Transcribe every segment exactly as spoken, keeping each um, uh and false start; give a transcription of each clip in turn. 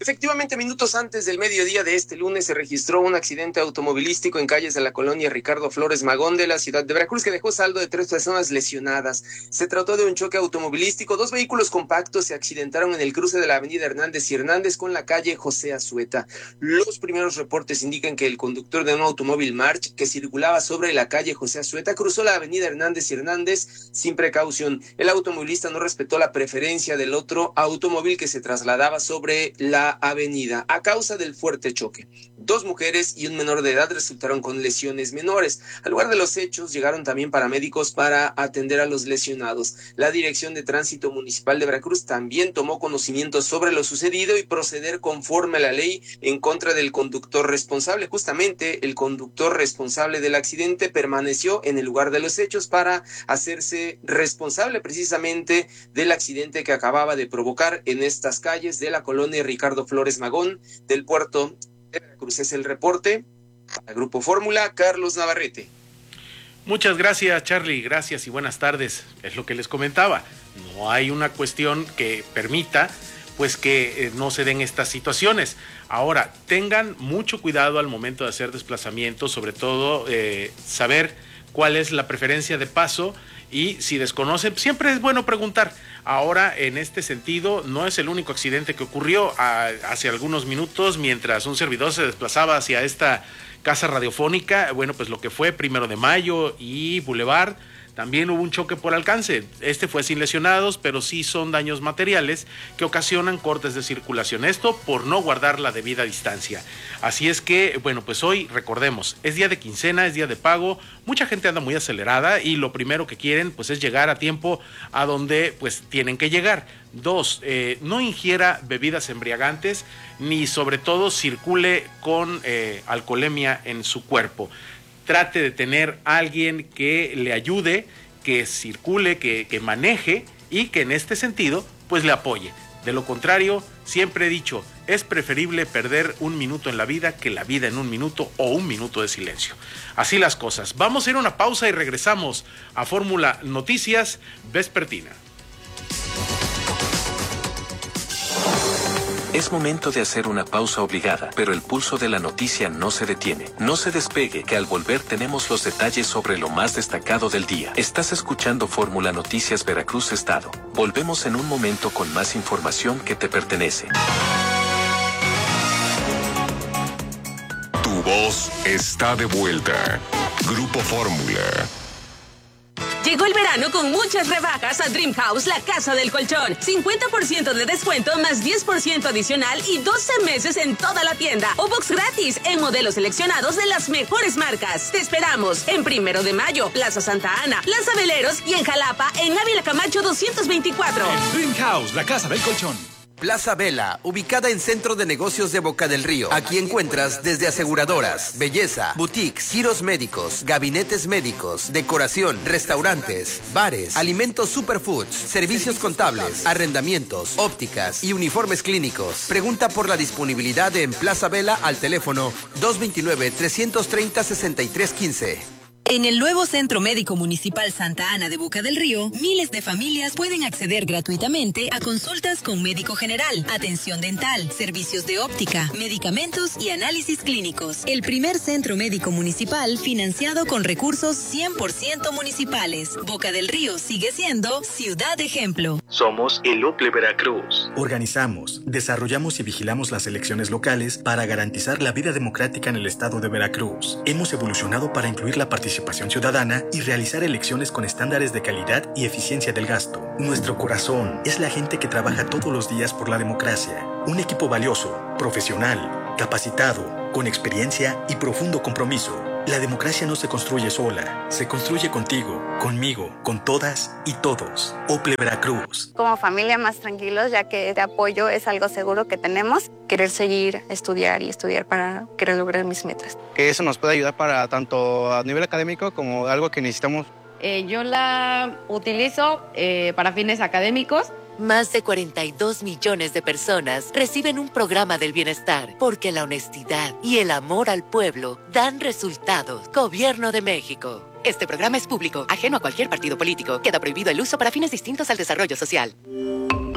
Efectivamente, minutos antes del mediodía de este lunes se registró un accidente automovilístico en calles de la colonia Ricardo Flores Magón de la ciudad de Veracruz que dejó saldo de tres personas lesionadas. Se trató de un choque automovilístico. Dos vehículos compactos se accidentaron en el cruce de la avenida Hernández y Hernández con la calle José Azueta. Los primeros reportes indican que el conductor de un automóvil March que circulaba sobre la calle José Azueta cruzó la avenida Hernández y Hernández sin precaución. El automovilista no respetó la preferencia del otro automóvil que se trasladaba sobre la avenida. A causa del fuerte choque, dos mujeres y un menor de edad resultaron con lesiones menores. Al lugar de los hechos llegaron también paramédicos para atender a los lesionados. La Dirección de Tránsito Municipal de Veracruz también tomó conocimiento sobre lo sucedido y proceder conforme a la ley en contra del conductor responsable. Justamente el conductor responsable del accidente permaneció en el lugar de los hechos para hacerse responsable precisamente del accidente que acababa de provocar en estas calles de la colonia Ricardo Flores Magón del puerto de Veracruz. Es el reporte para Grupo Fórmula, Carlos Navarrete. Muchas gracias, Charlie, gracias y buenas tardes. Es lo que les comentaba, no hay una cuestión que permita pues que eh, no se den estas situaciones. Ahora, tengan mucho cuidado al momento de hacer desplazamientos, sobre todo eh, saber cuál es la preferencia de paso y si desconocen, siempre es bueno preguntar. Ahora, en este sentido, no es el único accidente que ocurrió a, hace algunos minutos mientras un servidor se desplazaba hacia esta casa radiofónica. Bueno, pues lo que fue Primero de Mayo y Boulevard, también hubo un choque por alcance. Este fue sin lesionados, pero sí son daños materiales que ocasionan cortes de circulación. Esto por no guardar la debida distancia. Así es que, bueno, pues hoy recordemos, es día de quincena, es día de pago. Mucha gente anda muy acelerada y lo primero que quieren pues es llegar a tiempo a donde pues tienen que llegar. Dos, eh, no ingiera bebidas embriagantes ni sobre todo circule con eh, alcoholemia en su cuerpo. Trate de tener a alguien que le ayude, que circule, que, que maneje y que en este sentido pues le apoye. De lo contrario, siempre he dicho, es preferible perder un minuto en la vida que la vida en un minuto o un minuto de silencio. Así las cosas. Vamos a ir a una pausa y regresamos a Fórmula Noticias Vespertina. Es momento de hacer una pausa obligada, pero el pulso de la noticia no se detiene. No se despegue, que al volver tenemos los detalles sobre lo más destacado del día. Estás escuchando Fórmula Noticias Veracruz Estado. Volvemos en un momento con más información que te pertenece. Tu voz está de vuelta. Grupo Fórmula. Llegó el verano con muchas rebajas a Dream House, la casa del colchón. cincuenta por ciento de descuento más diez por ciento adicional y doce meses en toda la tienda. O box gratis en modelos seleccionados de las mejores marcas. Te esperamos en Primero de Mayo, Plaza Santa Ana, Plaza Veleros y en Jalapa, en Ávila Camacho doscientos veinticuatro. En Dream House, la casa del colchón. Plaza Vela, ubicada en Centro de Negocios de Boca del Río. Aquí encuentras desde aseguradoras, belleza, boutiques, giros médicos, gabinetes médicos, decoración, restaurantes, bares, alimentos superfoods, servicios contables, arrendamientos, ópticas y uniformes clínicos. Pregunta por la disponibilidad en Plaza Vela al teléfono dos dos nueve, tres tres cero, seis tres uno cinco. En el nuevo Centro Médico Municipal Santa Ana de Boca del Río, miles de familias pueden acceder gratuitamente a consultas con médico general, atención dental, servicios de óptica, medicamentos y análisis clínicos. El primer centro médico municipal financiado con recursos cien por ciento municipales. Boca del Río sigue siendo ciudad ejemplo. Somos el O P L E Veracruz. Organizamos, desarrollamos y vigilamos las elecciones locales para garantizar la vida democrática en el estado de Veracruz. Hemos evolucionado para incluir la participación participación ciudadana y realizar elecciones con estándares de calidad y eficiencia del gasto. Nuestro corazón es la gente que trabaja todos los días por la democracia. Un equipo valioso, profesional, capacitado, con experiencia y profundo compromiso. La democracia no se construye sola, se construye contigo, conmigo, con todas y todos. O P L E Veracruz. Como familia más tranquilos, ya que este apoyo es algo seguro que tenemos. Querer seguir, estudiar y estudiar para querer lograr mis metas. Que eso nos puede ayudar para tanto a nivel académico como algo que necesitamos. Eh, yo la utilizo eh, para fines académicos. Más de cuarenta y dos millones de personas reciben un programa del bienestar porque la honestidad y el amor al pueblo dan resultados. Gobierno de México. Este programa es público, ajeno a cualquier partido político. Queda prohibido el uso para fines distintos al desarrollo social.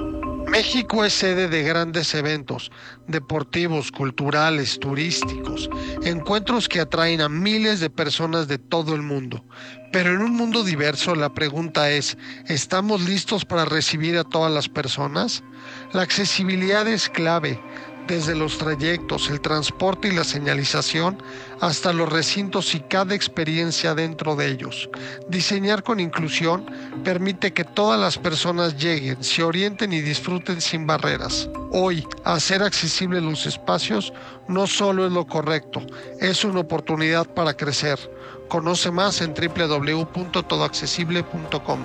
México es sede de grandes eventos deportivos, culturales, turísticos, encuentros que atraen a miles de personas de todo el mundo. Pero en un mundo diverso, la pregunta es, ¿estamos listos para recibir a todas las personas? La accesibilidad es clave, desde los trayectos, el transporte y la señalización, hasta los recintos y cada experiencia dentro de ellos. Diseñar con inclusión permite que todas las personas lleguen, se orienten y disfruten sin barreras. Hoy, hacer accesibles los espacios no solo es lo correcto, es una oportunidad para crecer. Conoce más en doble u doble u doble u punto todo accesible punto com.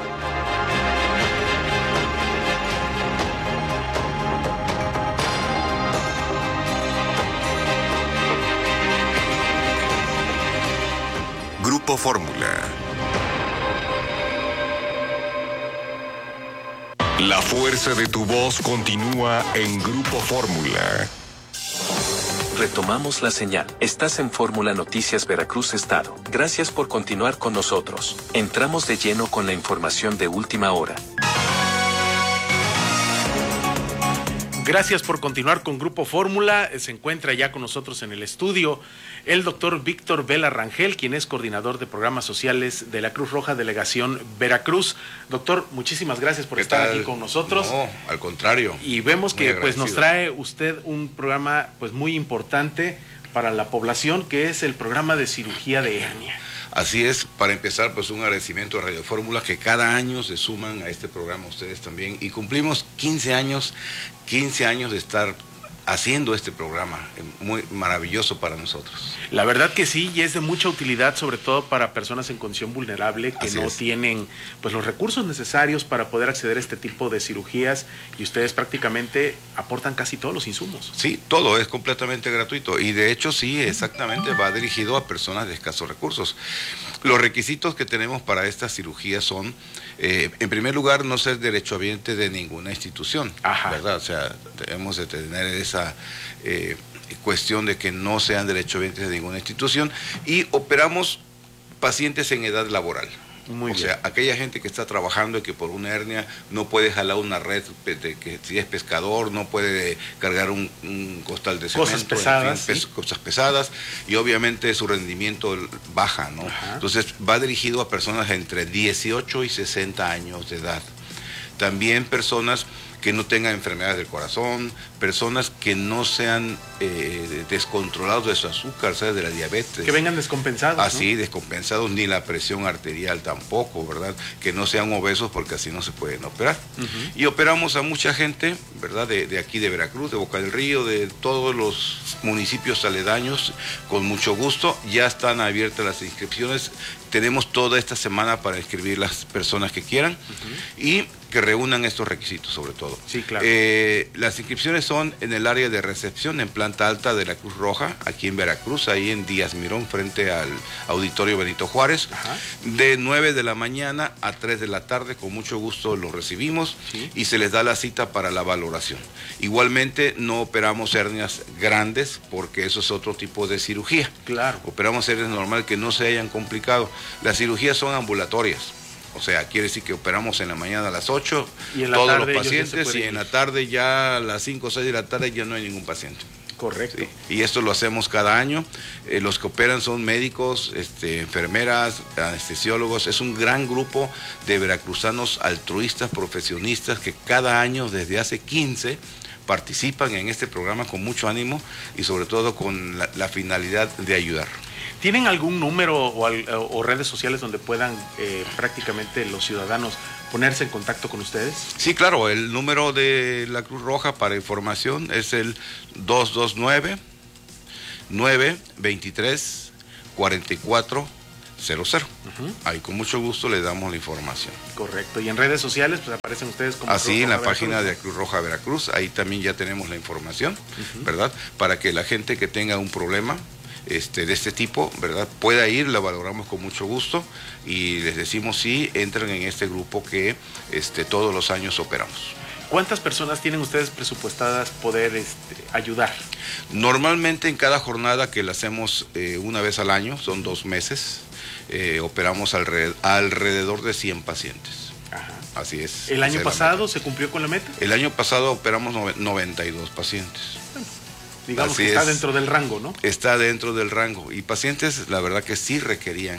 Grupo Fórmula. La fuerza de tu voz continúa en Grupo Fórmula. Retomamos la señal. Estás en Fórmula Noticias Veracruz Estado. Gracias por continuar con nosotros. Entramos de lleno con la información de última hora. Gracias por continuar con Grupo Fórmula. Se encuentra ya con nosotros en el estudio el doctor Víctor Vela Rangel, quien es coordinador de programas sociales de la Cruz Roja Delegación Veracruz. Doctor, muchísimas gracias por estar aquí con nosotros. No, al contrario. Y vemos que pues nos trae usted un programa pues muy importante para la población, que es el programa de cirugía de hernia. Así es, para empezar, pues un agradecimiento a Radio Fórmula, que cada año se suman a este programa ustedes también, y cumplimos quince años, quince años de estar haciendo este programa, muy maravilloso para nosotros. La verdad que sí, y es de mucha utilidad, sobre todo para personas en condición vulnerable que Así no es. tienen pues los recursos necesarios para poder acceder a este tipo de cirugías, y ustedes prácticamente aportan casi todos los insumos. Sí, todo es completamente gratuito, y de hecho sí, exactamente, va dirigido a personas de escasos recursos. Los requisitos que tenemos para estas cirugías son, eh, en primer lugar, no ser derechohabiente de ninguna institución, Ajá. ¿verdad? O sea, debemos de tener esa eh, cuestión de que no sean derechohabientes de ninguna institución, y operamos pacientes en edad laboral. Muy o bien. sea, aquella gente que está trabajando y que por una hernia no puede jalar una red, de que si es pescador, no puede cargar un, un costal de cemento, cosas pesadas, en fin, ¿sí? pes, cosas pesadas, y obviamente su rendimiento baja, ¿no? Ajá. Entonces va dirigido a personas entre dieciocho y sesenta años de edad. También personas que no tengan enfermedades del corazón, personas que no sean eh, descontrolados de su azúcar, ¿sabes? De la diabetes. Que vengan descompensados. Así, ¿no? descompensados, ni la presión arterial tampoco, ¿verdad? Que no sean obesos, porque así no se pueden operar. Uh-huh. Y operamos a mucha gente, ¿verdad? De, de aquí de Veracruz, de Boca del Río, de todos los municipios aledaños, con mucho gusto. Ya están abiertas las inscripciones. Tenemos toda esta semana para inscribir las personas que quieran, uh-huh. y que reúnan estos requisitos, sobre todo. Sí, claro. Eh, las inscripciones son en el área de recepción, en planta alta de la Cruz Roja, aquí en Veracruz, ahí en Díaz Mirón, frente al Auditorio Benito Juárez. Ajá. De nueve de la mañana a tres de la tarde, con mucho gusto los recibimos, sí. y se les da la cita para la valoración. Igualmente, no operamos hernias grandes, porque eso es otro tipo de cirugía. Claro. Operamos hernias normal que no se hayan complicado. Las cirugías son ambulatorias. O sea, quiere decir que operamos en la mañana a las ocho, todos los pacientes, y en la tarde ya a las cinco o seis de la tarde ya no hay ningún paciente. Correcto. Sí, y esto lo hacemos cada año. Eh, los que operan son médicos, este, enfermeras, anestesiólogos. Es un gran grupo de veracruzanos altruistas, profesionistas, que cada año, desde hace quince, participan en este programa con mucho ánimo y sobre todo con la, la finalidad de ayudar. ¿Tienen algún número o, al, o redes sociales donde puedan eh, prácticamente los ciudadanos ponerse en contacto con ustedes? Sí, claro, el número de la Cruz Roja para información es el dos dos nueve, nueve dos tres, cuatro cuatro cero cero. Uh-huh. Ahí con mucho gusto les damos la información. Correcto. Y en redes sociales pues aparecen ustedes como Así, en la Veracruz. Página de Cruz Roja Veracruz, ahí también ya tenemos la información, uh-huh. ¿verdad? Para que la gente que tenga un problema Este, de este tipo, ¿verdad?, pueda ir, la valoramos con mucho gusto y les decimos sí, entren en este grupo que este, todos los años operamos. ¿Cuántas personas tienen ustedes presupuestadas poder este, ayudar? Normalmente en cada jornada, que la hacemos eh, una vez al año, son dos meses, eh, operamos alrededor, alrededor de cien pacientes. Ajá. Así es. ¿El año pasado se cumplió con la meta? El año pasado operamos noventa y dos pacientes. Bueno, digamos Así que está es. dentro del rango, ¿no? Está dentro del rango. Y pacientes, la verdad que sí requerían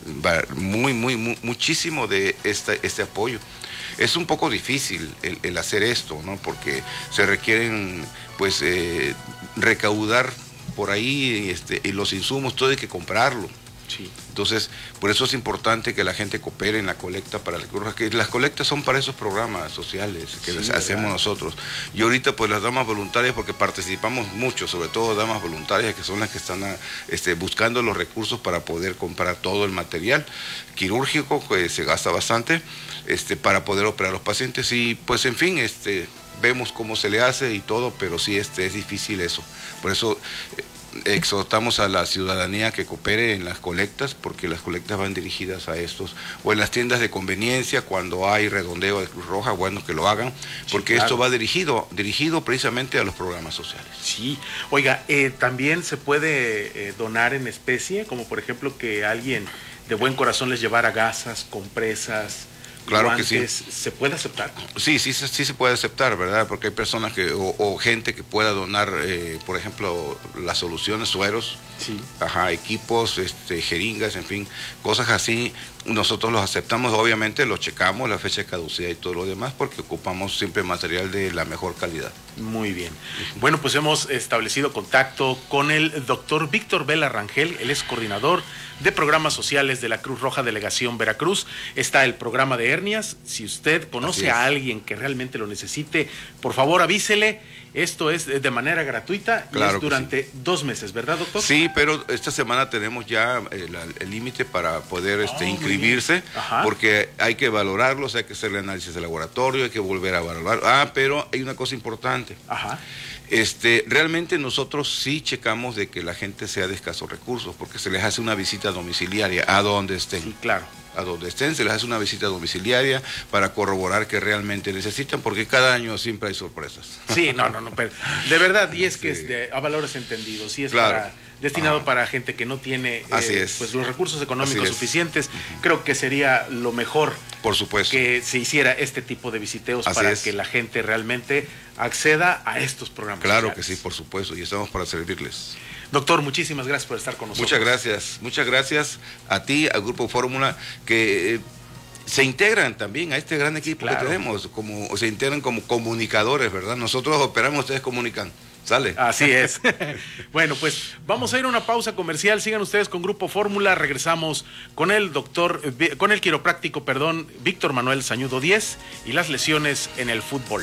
muy, muy, muy muchísimo de este, este apoyo. Es un poco difícil el, el hacer esto, ¿no? Porque se requieren, pues, eh, recaudar por ahí este, y los insumos, todo hay que comprarlo. Sí. Entonces, por eso es importante que la gente coopere en la colecta para la Cruz Roja, que las colectas son para esos programas sociales que Sí, les ¿verdad? hacemos nosotros. Y ahorita pues las damas voluntarias, porque participamos mucho, sobre todo damas voluntarias, que son las que están a, este, buscando los recursos para poder comprar todo el material quirúrgico, que se gasta bastante, este, para poder operar a los pacientes. Y pues en fin, este, vemos cómo se le hace y todo, pero sí este, es difícil eso. Por eso eh, exhortamos a la ciudadanía que coopere en las colectas, porque las colectas van dirigidas a estos, o en las tiendas de conveniencia, cuando hay redondeo de Cruz Roja, bueno, que lo hagan, porque Sí, claro. esto va dirigido, dirigido precisamente a los programas sociales. Sí, oiga, eh, también se puede eh, donar en especie, como por ejemplo que alguien de buen corazón les llevara gasas, compresas, Claro que guantes, sí. ¿se puede aceptar? Sí, sí, sí se puede aceptar, ¿verdad? Porque hay personas que, o, o gente que pueda donar, eh, por ejemplo, las soluciones, sueros, sí. Ajá, equipos, este, jeringas, en fin, cosas así. Nosotros los aceptamos, obviamente los checamos, la fecha de caducidad y todo lo demás, porque ocupamos siempre material de la mejor calidad. Muy bien. Bueno, pues hemos establecido contacto con el doctor Víctor Vela Rangel, él es coordinador de programas sociales de la Cruz Roja Delegación Veracruz. Está el programa de hernias. Si usted conoce a alguien que realmente lo necesite, por favor avísele. Esto es de manera gratuita y Claro es que durante sí. dos meses, ¿verdad, doctor? Sí, pero esta semana tenemos ya el límite para poder este, oh, inscribirse, porque hay que valorarlos, hay que hacerle análisis de laboratorio, hay que volver a valorar. Ah, pero hay una cosa importante. Ajá. Este, realmente nosotros sí checamos de que la gente sea de escasos recursos, porque se les hace una visita domiciliaria a donde estén. Sí, claro. A donde estén, se les hace una visita domiciliaria para corroborar que realmente necesitan, porque cada año siempre hay sorpresas. Sí, no, no, no, pero de verdad, y es que sí. es de, a valores entendidos, sí es claro. para, destinado ah. para gente que no tiene Así eh, es. pues los recursos económicos Así es. suficientes. Uh-huh. Creo que sería lo mejor, por supuesto, que se hiciera este tipo de visiteos Así para es. que la gente realmente acceda a estos programas. Claro sociales. que sí, por supuesto, y estamos para servirles. Doctor, muchísimas gracias por estar con nosotros. Muchas gracias, muchas gracias a ti, al Grupo Fórmula, que eh, se integran también a este gran equipo claro. que tenemos, como se integran como comunicadores, ¿verdad? Nosotros operamos, ustedes comunican. Sale. Así es. Bueno, pues vamos a ir a una pausa comercial. Sigan ustedes con Grupo Fórmula. Regresamos con el doctor, con el quiropráctico, perdón, Víctor Manuel Sañudo Díez y las lesiones en el fútbol.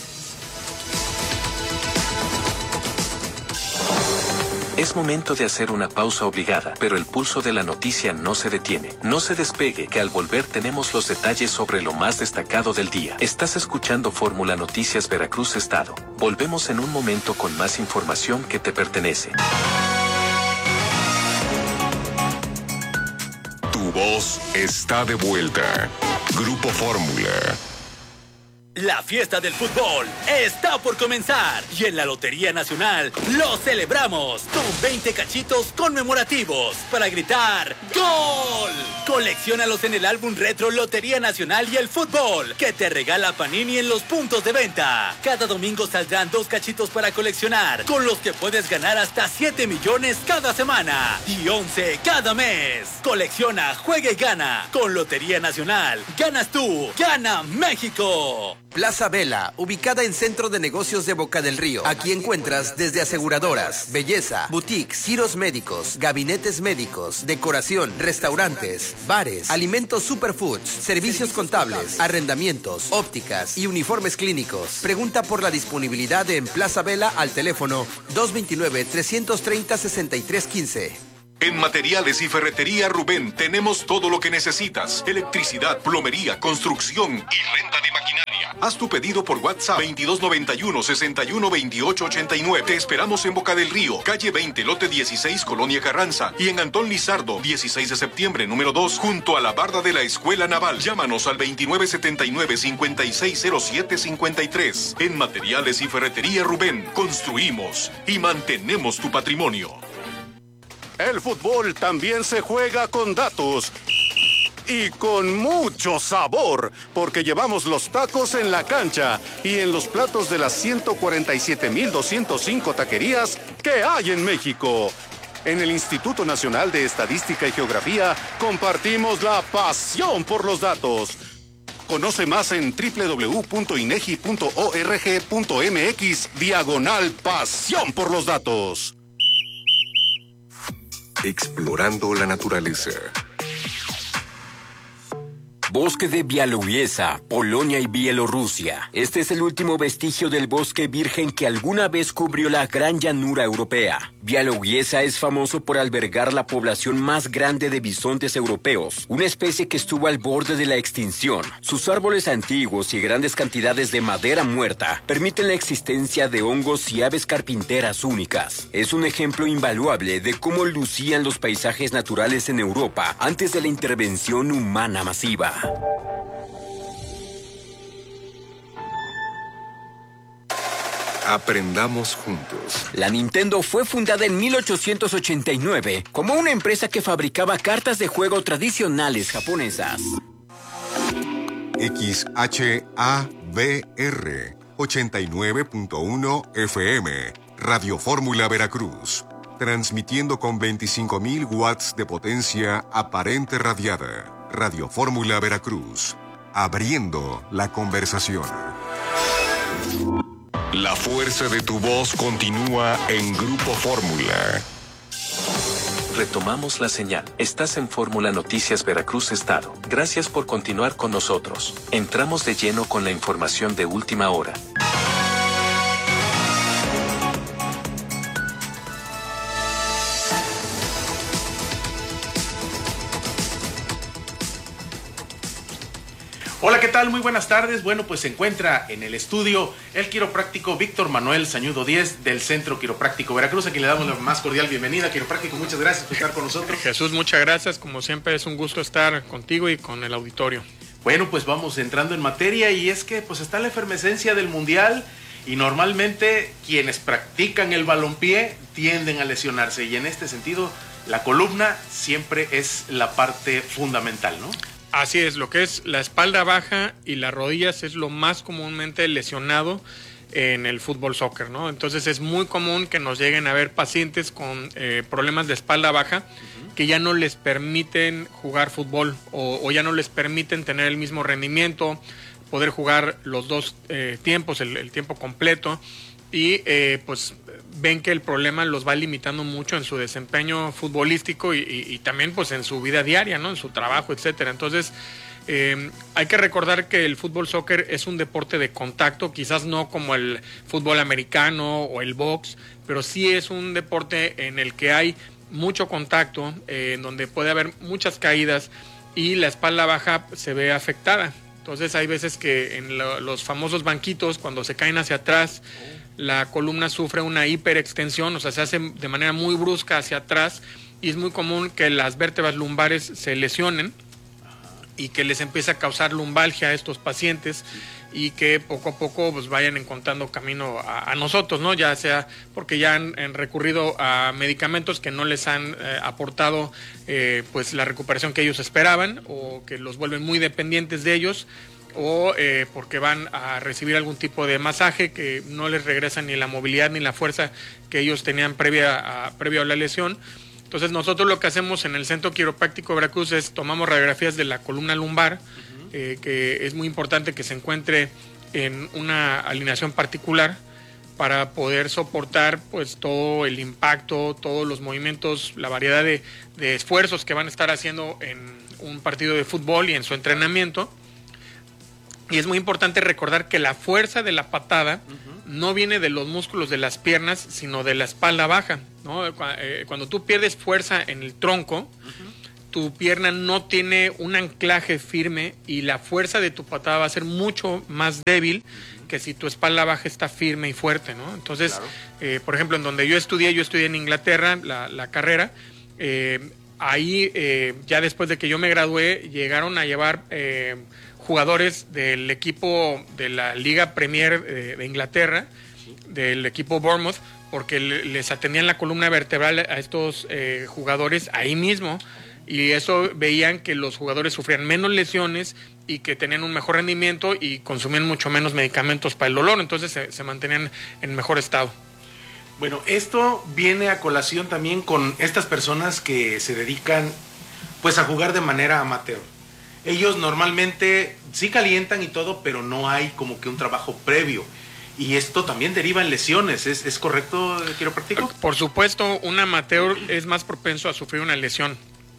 Es momento de hacer una pausa obligada, pero el pulso de la noticia no se detiene. No se despegue, que al volver tenemos los detalles sobre lo más destacado del día. Estás escuchando Fórmula Noticias Veracruz Estado. Volvemos en un momento con más información que te pertenece. Tu voz está de vuelta. Grupo Fórmula. La fiesta del fútbol está por comenzar y en la Lotería Nacional lo celebramos con veinte cachitos conmemorativos para gritar ¡Gol! Colecciónalos en el álbum retro Lotería Nacional y el Fútbol que te regala Panini en los puntos de venta. Cada domingo saldrán dos cachitos para coleccionar, con los que puedes ganar hasta siete millones cada semana y once cada mes. Colecciona, juega y gana. Con Lotería Nacional, ganas tú, gana México. Plaza Vela, ubicada en Centro de Negocios de Boca del Río. Aquí encuentras desde aseguradoras, belleza, boutiques, giros médicos, gabinetes médicos, decoración, restaurantes, bares, alimentos superfoods, servicios contables, arrendamientos, ópticas y uniformes clínicos. Pregunta por la disponibilidad en Plaza Vela al teléfono dos veintinueve, trescientos treinta, sesenta y tres quince. En Materiales y Ferretería Rubén tenemos todo lo que necesitas. Electricidad, plomería, construcción y renta de maquinaria. Haz tu pedido por WhatsApp veintidós noventa y uno, sesenta y uno, veintiocho ochenta y nueve. Te esperamos en Boca del Río, calle veinte, lote dieciséis, Colonia Carranza. Y en Antón Lizardo, dieciséis de septiembre, número dos, junto a la barda de la Escuela Naval. Llámanos al veintinueve setenta y nueve, cincuenta y seis cero siete cincuenta y tres. En Materiales y Ferretería Rubén, construimos y mantenemos tu patrimonio. El fútbol también se juega con datos. y con mucho sabor, porque llevamos los tacos en la cancha y en los platos de las ciento cuarenta y siete mil doscientos cinco taquerías que hay en México. En el Instituto Nacional de Estadística y Geografía compartimos la pasión por los datos. Conoce más en doble u doble u doble u punto inegi punto org punto mx diagonal pasión por los datos. Explorando la naturaleza. Bosque de Białowieża, Polonia y Bielorrusia. Este es el último vestigio del bosque virgen que alguna vez cubrió la gran llanura europea. Białowieża es famoso por albergar la población más grande de bisontes europeos, una especie que estuvo al borde de la extinción. Sus árboles antiguos y grandes cantidades de madera muerta permiten la existencia de hongos y aves carpinteras únicas. Es un ejemplo invaluable de cómo lucían los paisajes naturales en Europa antes de la intervención humana masiva. Aprendamos juntos. La Nintendo fue fundada en mil ochocientos ochenta y nueve como una empresa que fabricaba cartas de juego tradicionales japonesas. X H A B R ochenta y nueve punto uno F M, Radio Fórmula Veracruz, transmitiendo con veinticinco mil watts de potencia aparente radiada. Radio Fórmula Veracruz, abriendo la conversación. La fuerza de tu voz continúa en Grupo Fórmula. Retomamos la señal. Estás en Fórmula Noticias Veracruz Estado. Gracias por continuar con nosotros. Entramos de lleno con la información de última hora. Hola, ¿qué tal? Muy buenas tardes. Bueno, pues se encuentra en el estudio el quiropráctico Víctor Manuel Sañudo Díez del Centro Quiropráctico Veracruz, a quien le damos la más cordial bienvenida. Quiropráctico, muchas gracias por estar con nosotros. Jesús, muchas gracias. Como siempre es un gusto estar contigo y con el auditorio. Bueno, pues vamos entrando en materia y es que pues está la efervescencia del Mundial y normalmente quienes practican el balompié tienden a lesionarse y en este sentido la columna siempre es la parte fundamental, ¿no? Así es, lo que es la espalda baja y las rodillas es lo más comúnmente lesionado en el fútbol soccer, ¿no? Entonces es muy común que nos lleguen a ver pacientes con eh, problemas de espalda baja uh-huh. que ya no les permiten jugar fútbol o, o ya no les permiten tener el mismo rendimiento, poder jugar los dos eh, tiempos, el, el tiempo completo y eh, pues ven que el problema los va limitando mucho en su desempeño futbolístico y, y, y también pues en su vida diaria, ¿no? En su trabajo, etcétera. Entonces eh, hay que recordar que el fútbol soccer es un deporte de contacto, quizás no como el fútbol americano o el box, pero sí es un deporte en el que hay mucho contacto, eh, en donde puede haber muchas caídas y la espalda baja se ve afectada. Entonces hay veces que en lo, los famosos banquitos, cuando se caen hacia atrás, la columna sufre una hiperextensión, o sea, se hace de manera muy brusca hacia atrás y es muy común que las vértebras lumbares se lesionen y que les empiece a causar lumbalgia a estos pacientes y que poco a poco pues vayan encontrando camino a, a nosotros, ¿no? Ya sea porque ya han, han recurrido a medicamentos que no les han eh, aportado eh, pues la recuperación que ellos esperaban o que los vuelven muy dependientes de ellos, o eh, porque van a recibir algún tipo de masaje que no les regresa ni la movilidad ni la fuerza que ellos tenían previa a, previa a la lesión. Entonces nosotros lo que hacemos en el Centro Quiropráctico Veracruz es tomamos radiografías de la columna lumbar, uh-huh. eh, que es muy importante que se encuentre en una alineación particular para poder soportar pues todo el impacto, todos los movimientos, la variedad de, de esfuerzos que van a estar haciendo en un partido de fútbol y en su entrenamiento. Y es muy importante recordar que la fuerza de la patada uh-huh. no viene de los músculos de las piernas, sino de la espalda baja, ¿no? Cuando tú pierdes fuerza en el tronco, uh-huh. tu pierna no tiene un anclaje firme y la fuerza de tu patada va a ser mucho más débil uh-huh. que si tu espalda baja está firme y fuerte, ¿no? Entonces, claro. eh, por ejemplo, en donde yo estudié, yo estudié en Inglaterra la, la carrera, eh, ahí eh, ya después de que yo me gradué, llegaron a llevar... Eh, jugadores del equipo de la Liga Premier de, de Inglaterra, del equipo Bournemouth, porque le, les atendían la columna vertebral a estos eh, jugadores ahí mismo y eso veían que los jugadores sufrían menos lesiones y que tenían un mejor rendimiento y consumían mucho menos medicamentos para el dolor, entonces se, se mantenían en mejor estado. Bueno, esto viene a colación también con estas personas que se dedican pues a jugar de manera amateur. Ellos normalmente sí calientan y todo, pero no hay como que un trabajo previo. Y esto también deriva en lesiones, ¿es, es correcto, quiropráctico? Por supuesto, un amateur es más propenso a sufrir una lesión.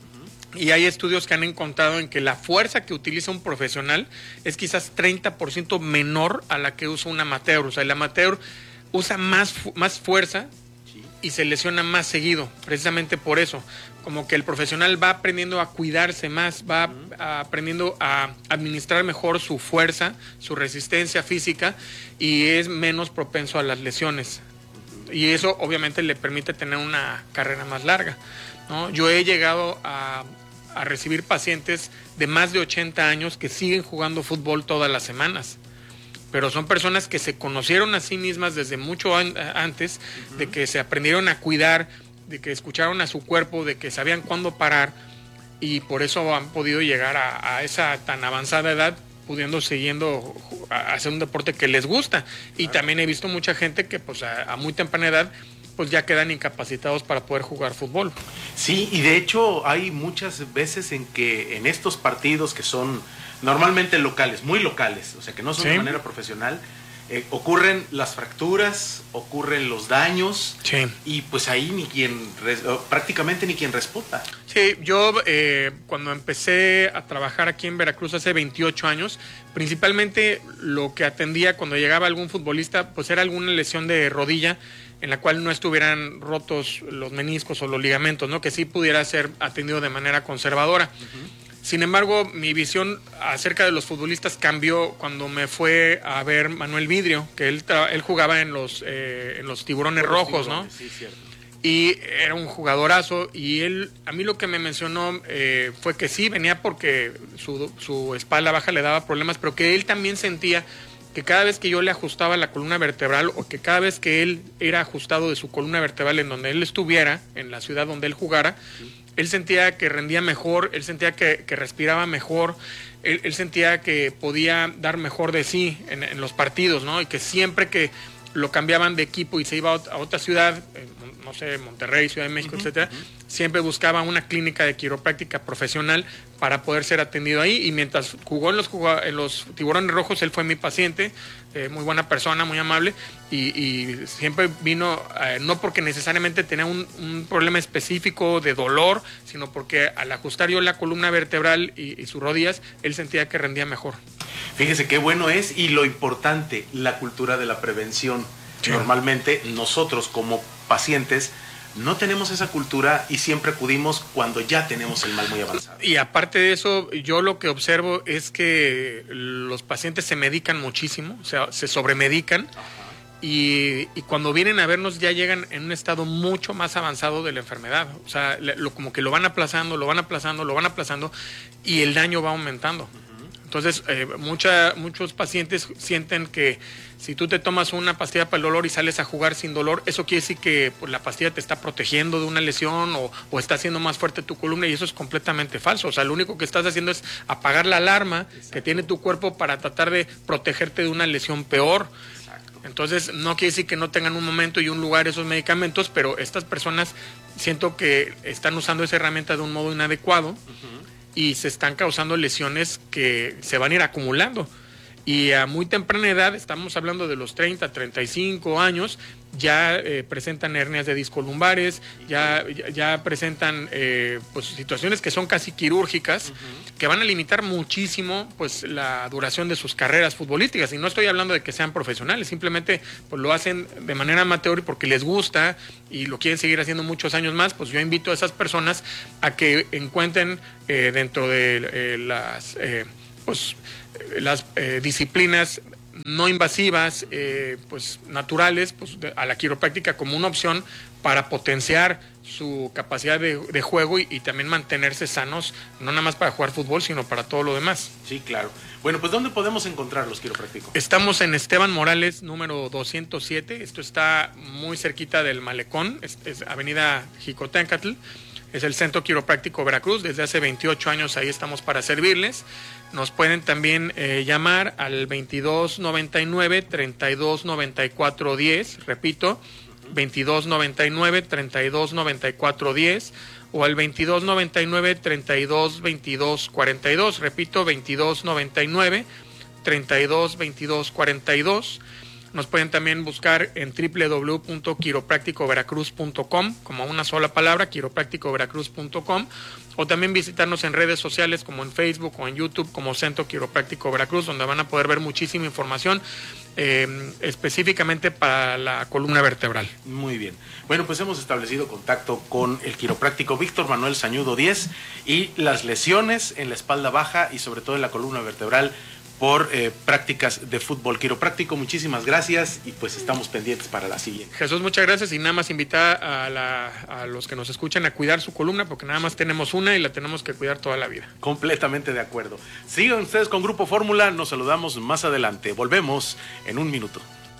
Y hay estudios que han encontrado en que la fuerza que utiliza un profesional es quizás treinta por ciento menor a la que usa un amateur. O sea, el amateur usa más, más fuerza y se lesiona más seguido, precisamente por eso. Como que el profesional va aprendiendo a cuidarse más, va uh-huh. aprendiendo a administrar mejor su fuerza, su resistencia física y es menos propenso a las lesiones. Uh-huh. Y eso obviamente le permite tener una carrera más larga, ¿no? Yo he llegado a, a recibir pacientes de más de ochenta años que siguen jugando fútbol todas las semanas. Pero son personas que se conocieron a sí mismas desde mucho an- antes, uh-huh. de que se aprendieron a cuidar, de que escucharon a su cuerpo, de que sabían cuándo parar y por eso han podido llegar a, a esa tan avanzada edad, pudiendo siguiendo a hacer un deporte que les gusta. Y claro. También he visto mucha gente que pues a, a muy temprana edad pues ya quedan incapacitados para poder jugar fútbol. Sí, y de hecho hay muchas veces en que en estos partidos que son normalmente locales, muy locales, o sea que no son sí. de manera profesional, eh, ocurren las fracturas, ocurren los daños, sí. y pues ahí ni quien, prácticamente ni quien responda. Sí, yo eh, cuando empecé a trabajar aquí en Veracruz hace veintiocho años, principalmente lo que atendía cuando llegaba algún futbolista, pues era alguna lesión de rodilla, en la cual no estuvieran rotos los meniscos o los ligamentos, ¿no? Que sí pudiera ser atendido de manera conservadora. Uh-huh. Sin embargo, mi visión acerca de los futbolistas cambió cuando me fue a ver Manuel Vidrio, que él, él jugaba en los, eh, en los Tiburones los Rojos, tiburones, ¿no? Sí, cierto. Y era un jugadorazo, y él, a mí lo que me mencionó eh, fue que sí, venía porque su, su espalda baja le daba problemas, pero que él también sentía que cada vez que yo le ajustaba la columna vertebral o que cada vez que él era ajustado de su columna vertebral en donde él estuviera, en la ciudad donde él jugara, sí. él sentía que rendía mejor, él sentía que, que respiraba mejor, él, él sentía que podía dar mejor de sí en, en los partidos, ¿no? Y que siempre que lo cambiaban de equipo y se iba a otra ciudad, no sé, Monterrey, Ciudad de México, uh-huh, etcétera, uh-huh. siempre buscaba una clínica de quiropráctica profesional para poder ser atendido ahí. Y mientras jugó en los, en los Tiburones Rojos, él fue mi paciente, eh, muy buena persona, muy amable, y, y siempre vino, eh, no porque necesariamente tenía un, un problema específico de dolor, sino porque al ajustar yo la columna vertebral y, y sus rodillas, él sentía que rendía mejor. Fíjese qué bueno es, y lo importante, la cultura de la prevención. Sí. Normalmente nosotros como pacientes no tenemos esa cultura y siempre acudimos cuando ya tenemos el mal muy avanzado. Y aparte de eso, yo lo que observo es que los pacientes se medican muchísimo, o sea, se sobremedican. Ajá. Y, y cuando vienen a vernos ya llegan en un estado mucho más avanzado de la enfermedad. O sea, lo, como que lo van aplazando, lo van aplazando, lo van aplazando y el daño va aumentando. Entonces, eh, mucha, muchos pacientes sienten que si tú te tomas una pastilla para el dolor y sales a jugar sin dolor, eso quiere decir que pues, la pastilla te está protegiendo de una lesión o, o está haciendo más fuerte tu columna, y eso es completamente falso. O sea, lo único que estás haciendo es apagar la alarma Exacto. que tiene tu cuerpo para tratar de protegerte de una lesión peor. Exacto. Entonces, no quiere decir que no tengan un momento y un lugar esos medicamentos, pero estas personas siento que están usando esa herramienta de un modo inadecuado. Uh-huh. Y se están causando lesiones que se van a ir acumulando. Y a muy temprana edad, estamos hablando de los treinta, treinta y cinco años, ya eh, presentan hernias de discos lumbares, ya, ya, ya presentan eh, pues, situaciones que son casi quirúrgicas, uh-huh. que van a limitar muchísimo pues, la duración de sus carreras futbolísticas. Y no estoy hablando de que sean profesionales, simplemente pues, lo hacen de manera amateur porque les gusta y lo quieren seguir haciendo muchos años más. Pues yo invito a esas personas a que encuentren eh, dentro de eh, las... Eh, pues, las eh, disciplinas no invasivas, eh, pues naturales, pues de, a la quiropráctica como una opción para potenciar su capacidad de, de juego y, y también mantenerse sanos, no nada más para jugar fútbol, sino para todo lo demás. Sí, claro. Bueno, pues ¿dónde podemos encontrarlos, quiroprácticos? Estamos en Esteban Morales, número doscientos siete. Esto está muy cerquita del Malecón, es, es Avenida Jicotencatl. es el Centro Quiropráctico Veracruz. Desde hace veintiocho años ahí estamos para servirles. Nos pueden también eh, llamar al veintidós noventa y nueve, treinta y dos noventa y cuatro diez, repito, veintidós noventa y nueve, treinta y dos noventa y cuatro diez, o al veintidós noventa y nueve, treinta y dos veintidós cuarenta y dos, repito, veintidós noventa y nueve, treinta y dos veintidós cuarenta y dos. Nos pueden también buscar en doble u doble u doble u punto quiropráctico veracruz punto com, como una sola palabra, quiropráctico veracruz punto com, o también visitarnos en redes sociales como en Facebook o en YouTube como Centro Quiropráctico Veracruz, donde van a poder ver muchísima información eh, específicamente para la columna vertebral. Muy bien. Bueno, pues hemos establecido contacto con el quiropráctico Víctor Manuel Sañudo Díez y las lesiones en la espalda baja y sobre todo en la columna vertebral por eh, prácticas de fútbol quiropráctico. Muchísimas gracias y pues estamos pendientes para la siguiente. Jesús, muchas gracias, y nada más invitar a, la, a los que nos escuchan a cuidar su columna, porque nada más tenemos una y la tenemos que cuidar toda la vida. Completamente de acuerdo. Sigan ustedes con Grupo Fórmula, nos saludamos más adelante. Volvemos en un minuto.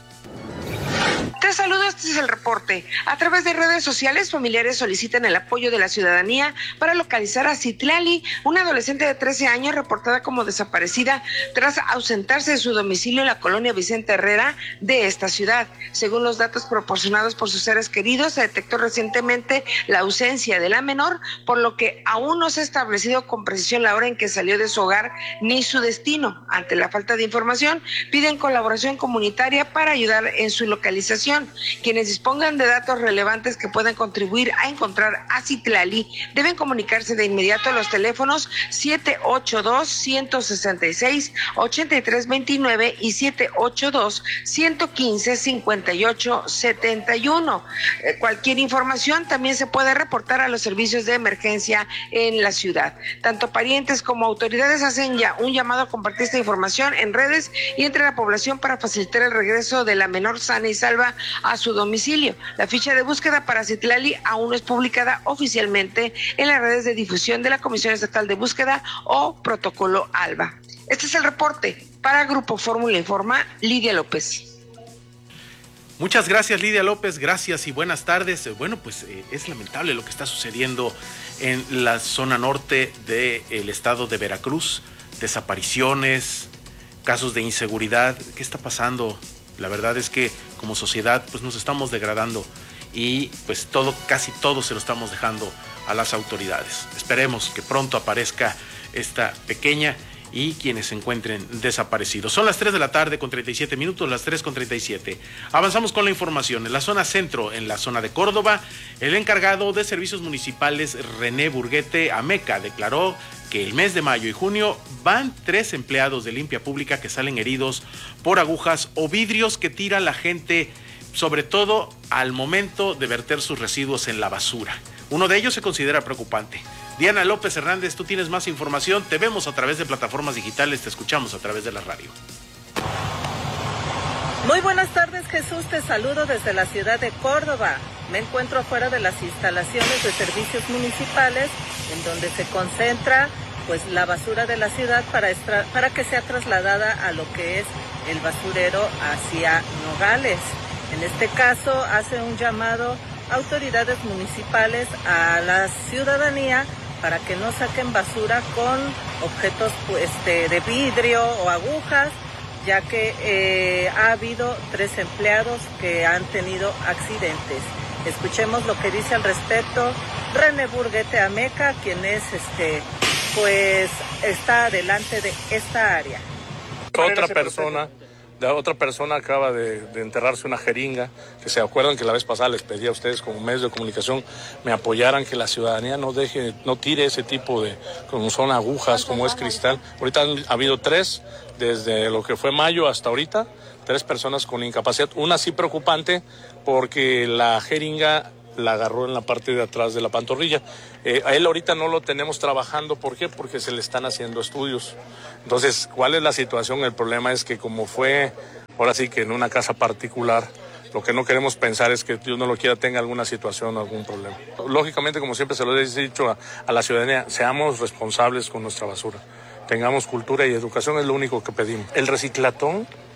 Te saludo, este es el reporte. A través de redes sociales, familiares solicitan el apoyo de la ciudadanía para localizar a Citlali, una adolescente de trece años reportada como desaparecida tras ausentarse de su domicilio en la colonia Vicente Herrera de esta ciudad. Según los datos proporcionados por sus seres queridos, se detectó recientemente la ausencia de la menor, por lo que aún no se ha establecido con precisión la hora en que salió de su hogar ni su destino. Ante la falta de información, piden colaboración comunitaria para ayudar en su localización. Quienes dispongan de datos relevantes que puedan contribuir a encontrar a Citlali deben comunicarse de inmediato a los teléfonos siete ocho dos, uno seis seis, ocho tres dos nueve y siete ocho dos, uno uno cinco, cinco ocho siete uno. Eh, cualquier información también se puede reportar a los servicios de emergencia en la ciudad. Tanto parientes como autoridades hacen ya un llamado a compartir esta información en redes y entre la población para facilitar el regreso de la menor sana y salva a su domicilio. La ficha de búsqueda para Citlali aún no es publicada oficialmente en las redes de difusión de la Comisión Estatal de Búsqueda o Protocolo ALBA. Este es el reporte. Para Grupo Fórmula Informa, Lidia López. Muchas gracias, Lidia López, gracias y buenas tardes. Bueno, pues eh, es lamentable lo que está sucediendo en la zona norte del estado de Veracruz. Desapariciones, casos de inseguridad. ¿Qué está pasando? La verdad es que como sociedad pues nos estamos degradando y pues todo, casi todo se lo estamos dejando a las autoridades. Esperemos que pronto aparezca esta pequeña y quienes se encuentren desaparecidos. Son las tres de la tarde con treinta y siete minutos, las tres con treinta y siete. Avanzamos con la información. En la zona centro, en la zona de Córdoba, el encargado de servicios municipales, René Burguete Ameca, declaró que el mes de mayo y junio van tres empleados de limpia pública que salen heridos por agujas o vidrios que tira la gente, sobre todo al momento de verter sus residuos en la basura. Uno de ellos se considera preocupante. Diana López Hernández, tú tienes más información, te vemos a través de plataformas digitales, te escuchamos a través de la radio. Muy buenas tardes, Jesús, te saludo desde la ciudad de Córdoba. Me encuentro afuera de las instalaciones de servicios municipales, en donde se concentra pues la basura de la ciudad para, extra, para que sea trasladada a lo que es el basurero hacia Nogales. En este caso, hace un llamado a autoridades municipales a la ciudadanía para que no saquen basura con objetos pues, de, de vidrio o agujas, ya que eh, ha habido tres empleados que han tenido accidentes. Escuchemos lo que dice al respecto René Burguete Ameca, quien es este pues está adelante de esta área. Otra persona, de otra persona acaba de, de enterrarse una jeringa, que se acuerdan que la vez pasada les pedí a ustedes como medios de comunicación me apoyaran, que la ciudadanía no deje, no tire ese tipo de, como son agujas, como es cristal. Ahorita han habido tres, desde lo que fue mayo hasta ahorita, tres personas con incapacidad, una sí preocupante porque la jeringa la agarró en la parte de atrás de la pantorrilla. Eh, a él ahorita no lo tenemos trabajando, ¿por qué? Porque se le están haciendo estudios. Entonces, ¿cuál es la situación? El problema es que como fue, ahora sí que en una casa particular, lo que no queremos pensar es que Dios no lo quiera tenga alguna situación o algún problema. Lógicamente, como siempre se lo he dicho a, a la ciudadanía, seamos responsables con nuestra basura. Tengamos cultura y educación, es lo único que pedimos. El reciclatón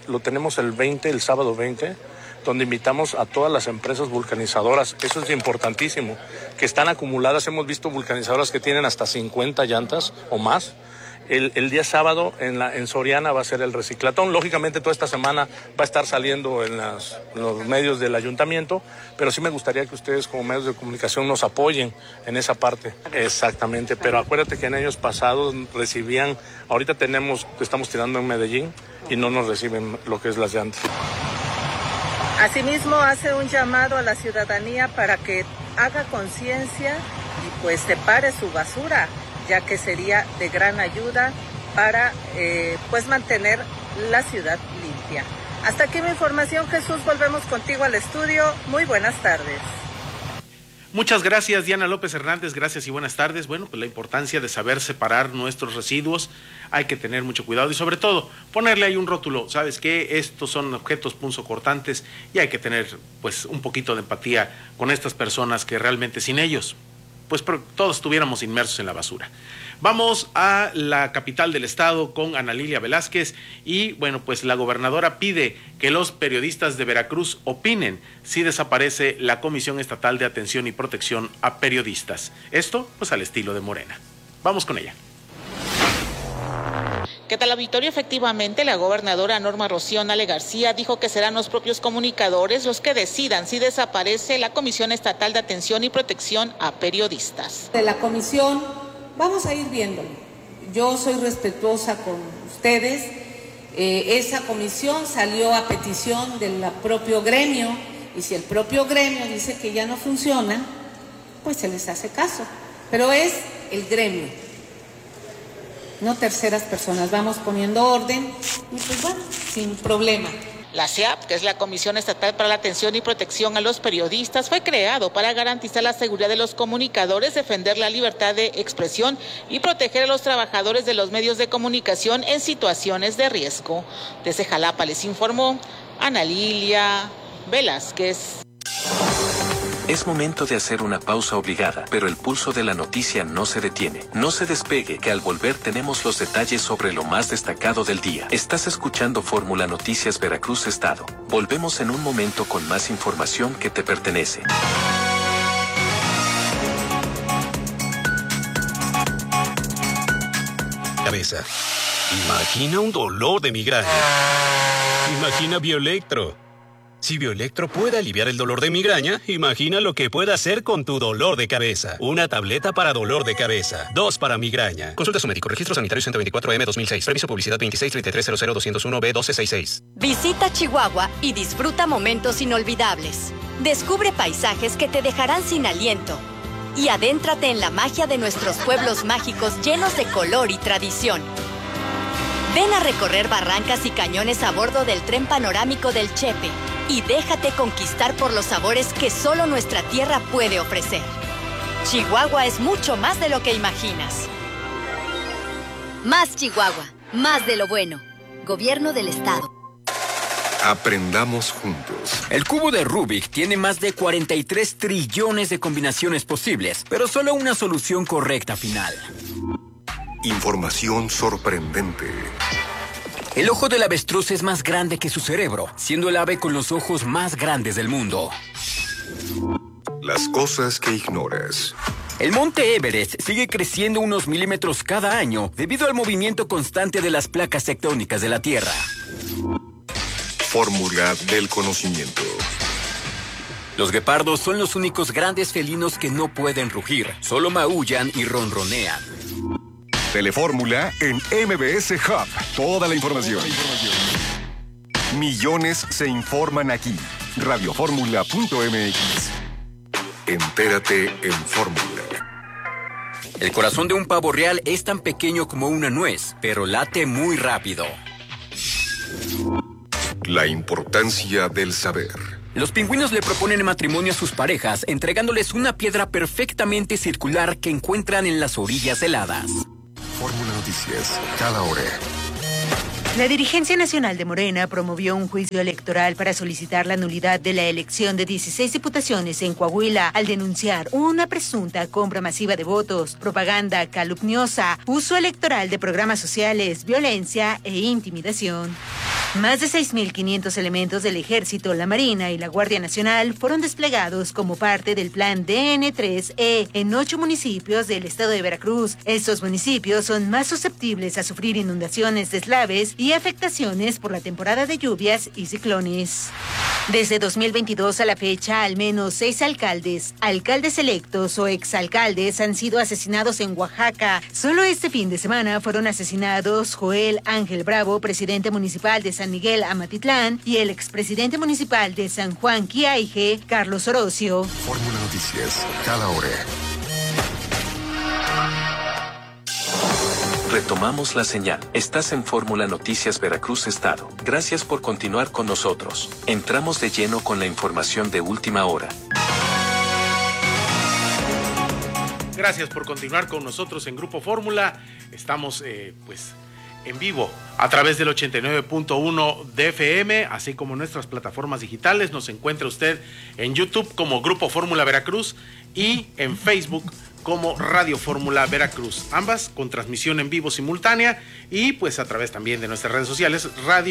lo tenemos el veinte, el sábado veinte, donde invitamos a todas las empresas vulcanizadoras. Eso es importantísimo, que están acumuladas. Hemos visto vulcanizadoras que tienen hasta cincuenta llantas o más. El, el día sábado en, la, en Soriana va a ser el reciclatón. Lógicamente toda esta semana va a estar saliendo en, las, en los medios del ayuntamiento, pero sí me gustaría que ustedes como medios de comunicación nos apoyen en esa parte. Exactamente, pero acuérdate que en años pasados recibían, ahorita tenemos, estamos tirando en Medellín y no nos reciben lo que es las llantas. Asimismo hace un llamado a la ciudadanía para que haga conciencia y pues separe su basura, ya que sería de gran ayuda para eh, pues mantener la ciudad limpia. Hasta aquí mi información, Jesús. Volvemos contigo al estudio. Muy buenas tardes. Muchas gracias, Diana López Hernández. Gracias y buenas tardes. Bueno, pues la importancia de saber separar nuestros residuos, hay que tener mucho cuidado y sobre todo ponerle ahí un rótulo. ¿Sabes qué? Estos son objetos punzocortantes y hay que tener pues un poquito de empatía con estas personas que realmente sin ellos pues todos estuviéramos inmersos en la basura. Vamos a la capital del estado con Ana Lilia Velázquez y bueno, pues la gobernadora pide que los periodistas de Veracruz opinen si desaparece la Comisión Estatal de Atención y Protección a Periodistas. Esto pues al estilo de Morena. Vamos con ella. ¿Qué tal, auditorio? Efectivamente, la gobernadora Norma Rocío Nale García dijo que serán los propios comunicadores los que decidan si desaparece la Comisión Estatal de Atención y Protección a Periodistas. De la comisión vamos a ir viéndolo. Yo soy respetuosa con ustedes. Eh, esa comisión salió a petición del propio gremio y si el propio gremio dice que ya no funciona, pues se les hace caso. Pero es el gremio, no terceras personas. Vamos poniendo orden y pues bueno, sin problema. La C I A P, que es la Comisión Estatal para la Atención y Protección a los Periodistas, fue creado para garantizar la seguridad de los comunicadores, defender la libertad de expresión y proteger a los trabajadores de los medios de comunicación en situaciones de riesgo. Desde Jalapa les informó Ana Lilia Velázquez. Es momento de hacer una pausa obligada, pero el pulso de la noticia no se detiene. No se despegue, que al volver tenemos los detalles sobre lo más destacado del día. Estás escuchando Fórmula Noticias Veracruz Estado. Volvemos en un momento con más información que te pertenece. Cabeza. Imagina un dolor de migraña. Imagina Bioelectro. Si Bioelectro puede aliviar el dolor de migraña, imagina lo que puede hacer con tu dolor de cabeza. Una tableta para dolor de cabeza, dos para migraña. Consulta a su médico. Registro sanitario ciento veinticuatro M dos mil seis. Permiso publicidad veintiséis treinta y tres cero cero doscientos uno B doce sesenta y seis. Visita Chihuahua y disfruta momentos inolvidables. Descubre paisajes que te dejarán sin aliento. Y adéntrate en la magia de nuestros pueblos mágicos llenos de color y tradición. Ven a recorrer barrancas y cañones a bordo del tren panorámico del Chepe y déjate conquistar por los sabores que solo nuestra tierra puede ofrecer. Chihuahua es mucho más de lo que imaginas. Más Chihuahua, más de lo bueno. Gobierno del Estado. Aprendamos juntos. El cubo de Rubik tiene más de cuarenta y tres trillones de combinaciones posibles, pero solo una solución correcta final. Información sorprendente. El ojo del avestruz es más grande que su cerebro, siendo el ave con los ojos más grandes del mundo. Las cosas que ignoras. El monte Everest sigue creciendo unos milímetros cada año debido al movimiento constante de las placas tectónicas de la Tierra. Fórmula del conocimiento. Los guepardos son los únicos grandes felinos que no pueden rugir, solo maullan y ronronean. Telefórmula en M B S Hub. Toda la información. Millones se informan aquí. radioformula punto m x. Entérate en Fórmula. El corazón de un pavo real es tan pequeño como una nuez, pero late muy rápido. La importancia del saber. Los pingüinos le proponen matrimonio a sus parejas, entregándoles una piedra perfectamente circular que encuentran en las orillas heladas. Fórmula Noticias, cada hora. La dirigencia nacional de Morena promovió un juicio electoral para solicitar la nulidad de la elección de dieciséis diputaciones en Coahuila al denunciar una presunta compra masiva de votos, propaganda calumniosa, uso electoral de programas sociales, violencia e intimidación. Más de seis mil quinientos elementos del Ejército, la Marina y la Guardia Nacional fueron desplegados como parte del Plan D N tres E en ocho municipios del estado de Veracruz. Estos municipios son más susceptibles a sufrir inundaciones, deslaves y afectaciones por la temporada de lluvias y ciclones. Desde dos mil veintidós a la fecha, al menos seis alcaldes, alcaldes electos o exalcaldes han sido asesinados en Oaxaca. Solo este fin de semana fueron asesinados Joel Ángel Bravo, presidente municipal de San Miguel Amatitlán, y el expresidente municipal de San Juan Quiaije, Carlos Orocio. Fórmula Noticias, cada hora. Retomamos la señal. Estás en Fórmula Noticias Veracruz Estado. Gracias por continuar con nosotros. Entramos de lleno con la información de última hora. Gracias por continuar con nosotros en Grupo Fórmula. Estamos, eh, pues, en vivo a través del ochenta y nueve punto uno de F M, así como en nuestras plataformas digitales. Nos encuentra usted en YouTube como Grupo Fórmula Veracruz y en Facebook como Radio Fórmula Veracruz, ambas con transmisión en vivo simultánea y pues a través también de nuestras redes sociales,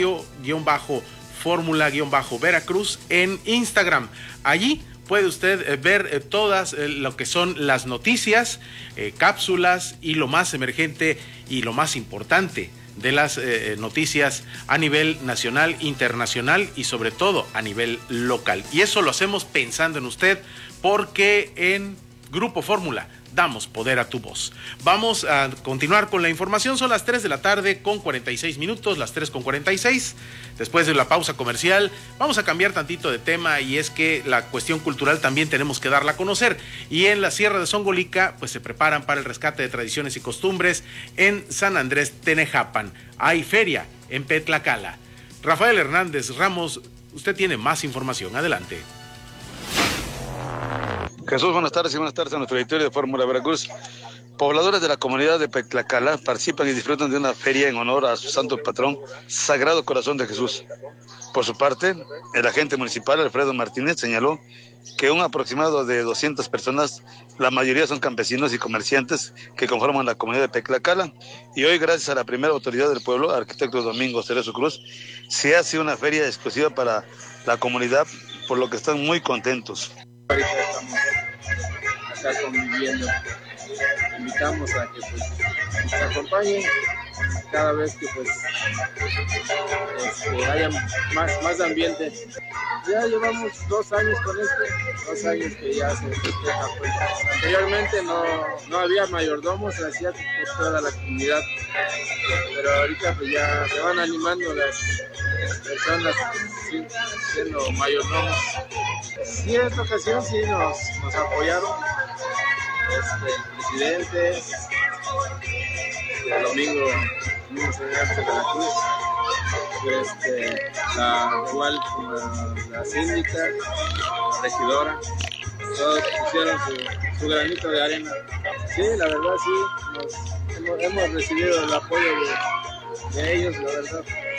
Radio-Fórmula-Veracruz en Instagram. Allí puede usted eh, ver eh, todas eh, lo que son las noticias, eh, cápsulas y lo más emergente y lo más importante de las eh, noticias a nivel nacional, internacional y sobre todo a nivel local. Y eso lo hacemos pensando en usted porque en Grupo Fórmula damos poder a tu voz. Vamos a continuar con la información. Son las tres de la tarde con cuarenta y seis minutos, las tres con cuarenta y seis. Después de la pausa comercial, vamos a cambiar tantito de tema y es que la cuestión cultural también tenemos que darla a conocer. Y en la Sierra de Zongolica, pues se preparan para el rescate de tradiciones y costumbres en San Andrés Tenejapan. Hay feria en Petlacala. Rafael Hernández Ramos, usted tiene más información. Adelante. Jesús, buenas tardes y buenas tardes a nuestro auditorio de Fórmula Veracruz. Pobladores de la comunidad de Petlacala participan y disfrutan de una feria en honor a su santo patrón, Sagrado Corazón de Jesús. Por su parte, el agente municipal Alfredo Martínez señaló que un aproximado de doscientas personas, la mayoría son campesinos y comerciantes que conforman la comunidad de Petlacala, y hoy, gracias a la primera autoridad del pueblo, arquitecto Domingo Cerezo Cruz, se hace una feria exclusiva para la comunidad, por lo que están muy contentos. Ahorita estamos acá conviviendo. Invitamos a que pues, nos acompañen cada vez que pues este, haya más, más ambiente. Ya llevamos dos años con esto, dos años que ya se festeja. Pues. Anteriormente no, no había mayordomos, se hacía por toda la comunidad, pero ahorita pues ya se van animando las personas sí, siendo mayordomos. Sí, en esta ocasión sí nos, nos apoyaron este, el presidente, el domingo, domingo Señor de la Cruz, este, la, igual como la, la síndica, la regidora, todos pusieron su, su granito de arena. Sí, la verdad sí, nos, hemos, hemos recibido el apoyo de, de ellos, la verdad.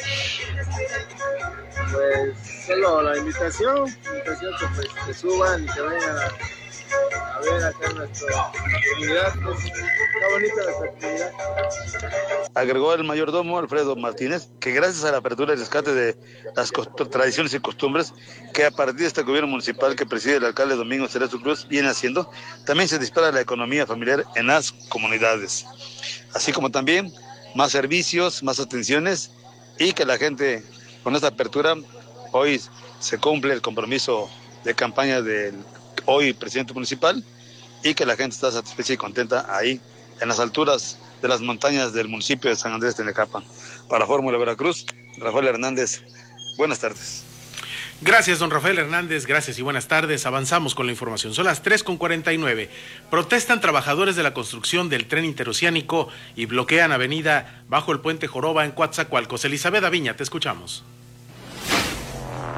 Pues solo la invitación, la invitación que pues que suban y que vengan a, a ver acá nuestra comunidad, pues está bonita nuestra comunidad. Agregó el mayordomo Alfredo Martínez que gracias a la apertura y rescate de las tradiciones y costumbres que a partir de este gobierno municipal que preside el alcalde Domingo Cerezo Cruz viene haciendo, también se dispara la economía familiar en las comunidades, así como también más servicios, más atenciones y que la gente con esta apertura hoy se cumple el compromiso de campaña del hoy presidente municipal y que la gente está satisfecha y contenta ahí en las alturas de las montañas del municipio de San Andrés Tenejapan. Para Fórmula Veracruz, Rafael Hernández, buenas tardes. Gracias, don Rafael Hernández, gracias y buenas tardes. Avanzamos con la información. Son las tres con cuarenta y nueve. Protestan trabajadores de la construcción del tren interoceánico y bloquean avenida bajo el puente Joroba en Coatzacoalcos. Elizabeth Aviña, te escuchamos.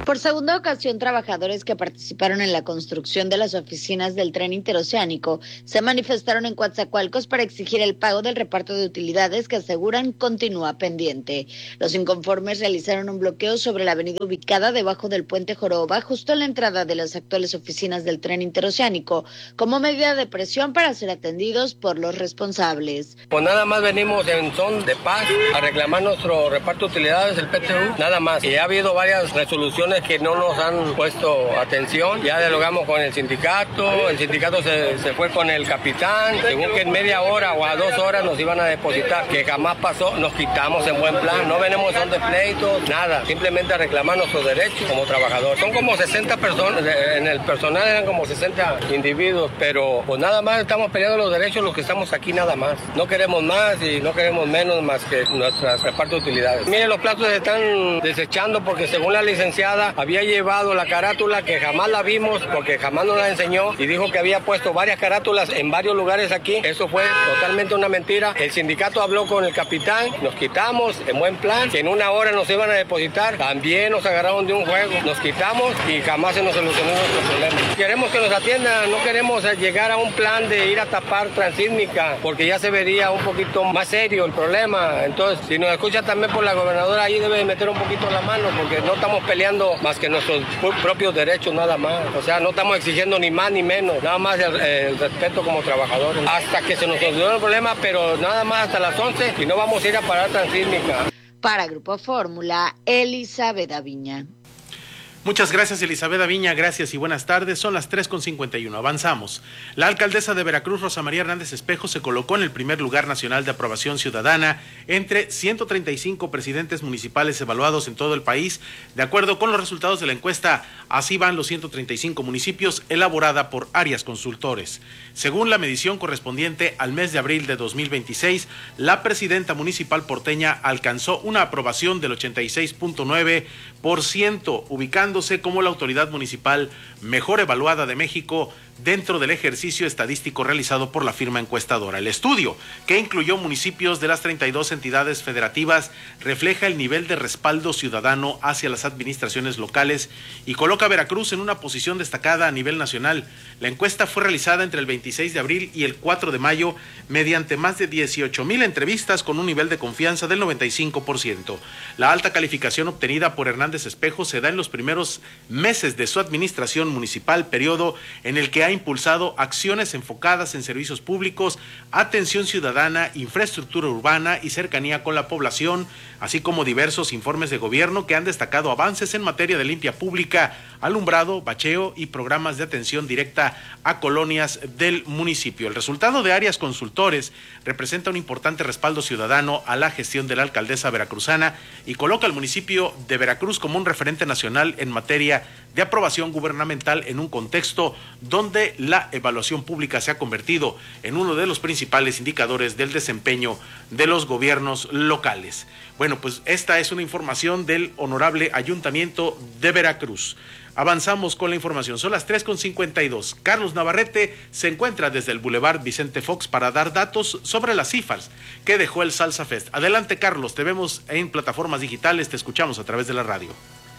Por segunda ocasión, trabajadores que participaron en la construcción de las oficinas del tren interoceánico se manifestaron en Coatzacoalcos para exigir el pago del reparto de utilidades que aseguran continúa pendiente. Los inconformes realizaron un bloqueo sobre la avenida ubicada debajo del puente Joroba, justo en la entrada de las actuales oficinas del tren interoceánico, como medida de presión para ser atendidos por los responsables. Pues nada más venimos en son de paz a reclamar nuestro reparto de utilidades, el P T U, nada más. Y ha habido varias resoluciones que no nos han puesto atención. Ya dialogamos con el sindicato, el sindicato se, se fue con el capitán, según que en media hora o a dos horas nos iban a depositar, que jamás pasó, nos quitamos en buen plan, no venimos son de pleitos, nada, simplemente a reclamar nuestros derechos como trabajadores. Son como sesenta personas, en el personal eran como sesenta individuos, pero pues nada más estamos peleando los derechos los que estamos aquí nada más. No queremos más y no queremos menos más que nuestras reparto de utilidades. Miren, los platos se están desechando porque según la licenciada había llevado la carátula que jamás la vimos porque jamás nos la enseñó y dijo que había puesto varias carátulas en varios lugares aquí. Eso fue totalmente una mentira. El sindicato habló con el capitán, nos quitamos en buen plan, que en una hora nos iban a depositar, también nos agarraron de un juego, nos quitamos y jamás se nos solucionó nuestro problema. Queremos que nos atiendan, no queremos llegar a un plan de ir a tapar Transísmica porque ya se vería un poquito más serio el problema. Entonces, si nos escucha también por la gobernadora, ahí debe meter un poquito la mano porque no estamos peleando más que nuestros propios derechos nada más. O sea, no estamos exigiendo ni más ni menos, nada más el, el respeto como trabajadores. Hasta que se nos solucione el problema, pero nada más hasta las once y no vamos a ir a parar Transísmica. Para Grupo Fórmula, Elizabeth Aviña. Muchas gracias, Elizabeth Aviña, gracias y buenas tardes. Son las tres con cincuenta y uno. Avanzamos. La alcaldesa de Veracruz, Rosa María Hernández Espejo, se colocó en el primer lugar nacional de aprobación ciudadana entre ciento treinta y cinco presidentes municipales evaluados en todo el país. De acuerdo con los resultados de la encuesta, así van los ciento treinta y cinco municipios, elaborada por Arias Consultores. Según la medición correspondiente al mes de abril de dos mil veintiséis, la presidenta municipal porteña alcanzó una aprobación del ochenta y seis punto nueve por ciento, ubicando como la autoridad municipal mejor evaluada de México dentro del ejercicio estadístico realizado por la firma encuestadora. El estudio, que incluyó municipios de las treinta y dos entidades federativas, refleja el nivel de respaldo ciudadano hacia las administraciones locales y coloca a Veracruz en una posición destacada a nivel nacional. La encuesta fue realizada entre el veintiséis de abril y el cuatro de mayo mediante más de dieciocho mil entrevistas con un nivel de confianza del noventa y cinco por ciento. La alta calificación obtenida por Hernández Espejo se da en los primeros meses de su administración municipal, periodo en el que ha impulsado acciones enfocadas en servicios públicos, atención ciudadana, infraestructura urbana y cercanía con la población, así como diversos informes de gobierno que han destacado avances en materia de limpia pública, alumbrado, bacheo y programas de atención directa a colonias del municipio. El resultado de Arias Consultores representa un importante respaldo ciudadano a la gestión de la alcaldesa veracruzana y coloca al municipio de Veracruz como un referente nacional en materia de aprobación gubernamental en un contexto donde la evaluación pública se ha convertido en uno de los principales indicadores del desempeño de los gobiernos locales. Bueno, pues esta es una información del Honorable Ayuntamiento de Veracruz. Avanzamos con la información, son las tres con cincuenta y dos. Carlos Navarrete se encuentra desde el Boulevard Vicente Fox para dar datos sobre las cifras que dejó el Salsa Fest. Adelante, Carlos, te vemos en plataformas digitales, te escuchamos a través de la radio.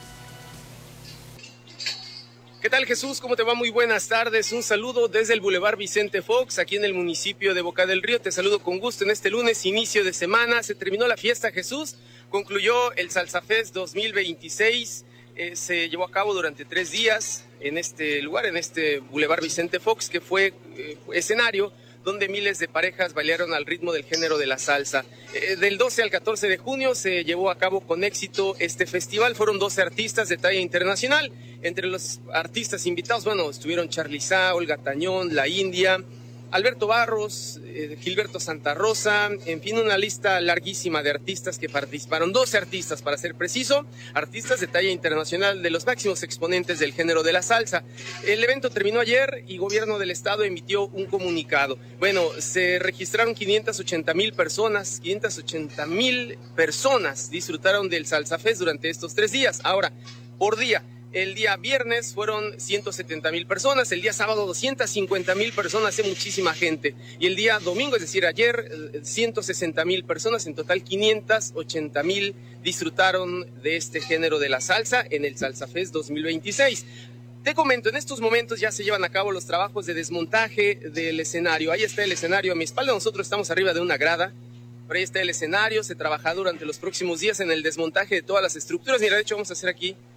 ¿Qué tal, Jesús? ¿Cómo te va? Muy buenas tardes. Un saludo desde el Boulevard Vicente Fox, aquí en el municipio de Boca del Río. Te saludo con gusto en este lunes, inicio de semana. Se terminó la fiesta, Jesús. Concluyó el Salsa Fest dos mil veintiséis. Eh, se llevó a cabo durante tres días en este lugar, en este Boulevard Vicente Fox, que fue eh, escenario donde miles de parejas bailaron al ritmo del género de la salsa. Eh, del doce al catorce de junio se llevó a cabo con éxito este festival. Fueron doce artistas de talla internacional. Entre los artistas invitados, bueno, estuvieron Charliza, Olga Tañón, La India, Alberto Barros, eh, Gilberto Santa Rosa, en fin, una lista larguísima de artistas que participaron, doce artistas para ser preciso, artistas de talla internacional de los máximos exponentes del género de la salsa. El evento terminó ayer y Gobierno del Estado emitió un comunicado. Bueno, se registraron quinientas ochenta mil personas, quinientas ochenta mil personas disfrutaron del Salsa Fest durante estos tres días. Ahora, por día, El día viernes fueron ciento setenta mil personas, el día sábado doscientas cincuenta mil personas, es muchísima gente. Y el día domingo, es decir, ayer, ciento sesenta mil personas, en total quinientas ochenta mil disfrutaron de este género de la salsa en el Salsa Fest dos mil veintiséis. Te comento, en estos momentos ya se llevan a cabo los trabajos de desmontaje del escenario. Ahí está el escenario a mi espalda, nosotros estamos arriba de una grada. Por ahí está el escenario, se trabaja durante los próximos días en el desmontaje de todas las estructuras. Mira, de hecho vamos a hacer aquí